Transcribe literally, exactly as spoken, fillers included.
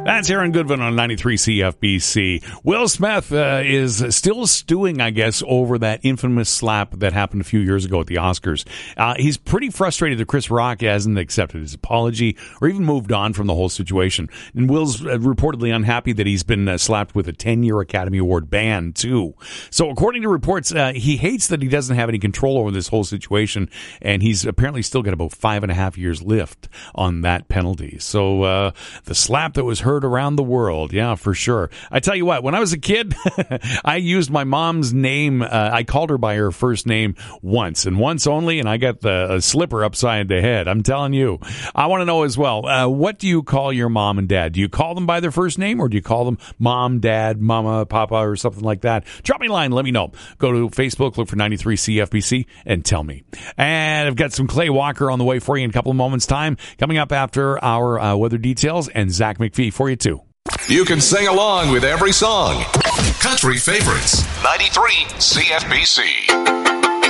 That's Aaron Goodwin on ninety-three C F B C. Will Smith uh, is still stewing, I guess, over that infamous slap that happened a few years ago at the Oscars. Uh, he's pretty frustrated that Chris Rock hasn't accepted his apology or even moved on from the whole situation. And Will's uh, reportedly unhappy that he's been uh, slapped with a ten-year Academy Award ban, too. So according to reports, uh, he hates that he doesn't have any control over this whole situation, and he's apparently still got about five and a half years left on that penalty. So uh, the slap that was heard around the world. Yeah, for sure. I tell you what, when I was a kid, I used my mom's name. Uh, I called her by her first name once and once only, and I got the a slipper upside the head. I'm telling you. I want to know as well, uh, what do you call your mom and dad? Do you call them by their first name, or do you call them mom, dad, mama, papa, or something like that? Drop me a line. Let me know. Go to Facebook, look for ninety-three C F B C, and tell me. And I've got some Clay Walker on the way for you in a couple of moments' time. Coming up after our uh, weather details, and Zach McPhee for you, too. You can sing along with every song. Country favorites. ninety-three C F B C.